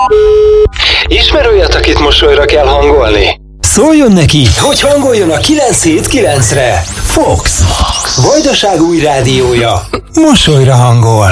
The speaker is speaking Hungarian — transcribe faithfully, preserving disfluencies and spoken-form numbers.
Ismer olyat, akit mosolyra kell hangolni? Szóljon neki, hogy hangoljon a kilenc hét kilencre. Fox, Vajdaság új rádiója. Mosolyra hangol.